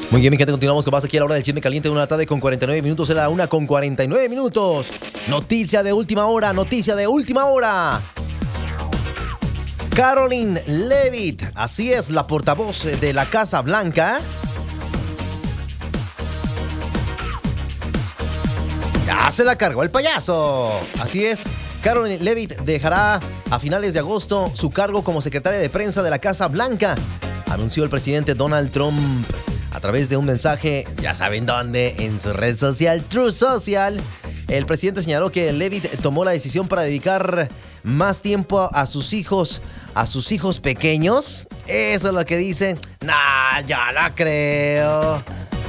Muy bien, mi gente, continuamos con más aquí a la hora del chisme caliente. 1 de la tarde con 49 minutos, era 1 con 49 minutos. Noticia de última hora, noticia de última hora. Caroline Leavitt, así es, la portavoz de la Casa Blanca. Ya se la cargó el payaso. Así es, Caroline Leavitt dejará a finales de agosto su cargo como secretaria de prensa de la Casa Blanca, anunció el presidente Donald Trump a través de un mensaje, ya saben dónde, en su red social Truth Social. El presidente señaló que Leavitt tomó la decisión para dedicar más tiempo a sus hijos pequeños. Eso es lo que dicen. Nah, yo no creo.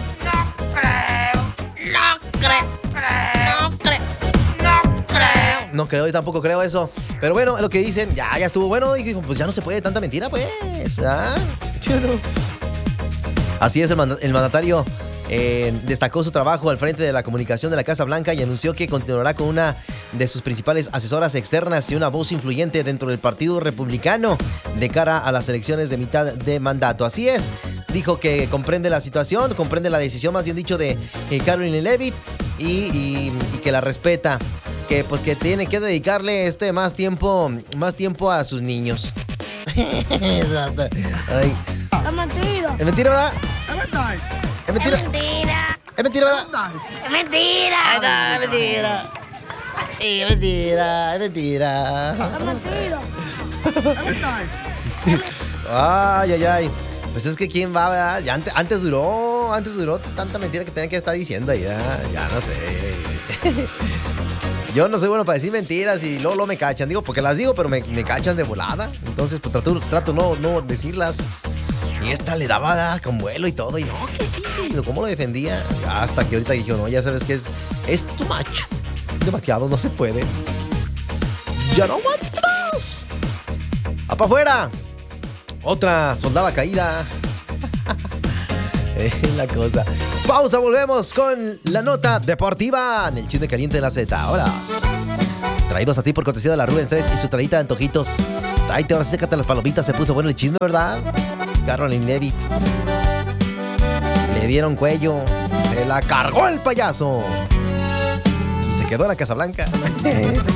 No creo, yo tampoco creo eso. Pero bueno, es lo que dicen, ya estuvo bueno. Y dijo, pues ya no se puede tanta mentira, pues. ¿Ah? Yo no. Así es, el mandatario destacó su trabajo al frente de la comunicación de la Casa Blanca y anunció que continuará con una de sus principales asesoras externas y una voz influyente dentro del Partido Republicano de cara a las elecciones de mitad de mandato. Así es, dijo que comprende la situación, comprende la decisión, más bien dicho, de Caroline Leavitt y que la respeta, que pues que tiene que dedicarle más tiempo a sus niños. Ay. Es mentira. ¿Es mentira, verdad? Es mentira. ¿Es mentira? ¿Es mentira, verdad? Es mentira. Es mentira. Es mentira. Es mentira. Es mentira. Ay. Pues es que quién va, ¿verdad? Ya antes duró tanta mentira que tenía que estar diciendo ahí, ya no sé. Yo no soy bueno para decir mentiras y luego me cachan. Digo, porque las digo, pero me cachan de volada. Entonces, pues trato no decirlas. Y esta le daba con vuelo y todo. Y no, que sí. ¿Cómo lo defendía? Hasta que ahorita dije, no, ya sabes que es too much. Demasiado, no se puede. Ya no aguanto más. ¡Apa afuera! Otra soldada caída. Es la cosa. Pausa, volvemos con la nota deportiva en el chisme caliente de la Z. Ahora, traídos a ti por cortesía de la Rubens 3 y su trayita de antojitos. Tráete, ahora sécate las palomitas. Se puso bueno el chisme, ¿verdad? Caroline Leavitt. Le dieron cuello. Se la cargó el payaso. Y se quedó en la Casa Blanca.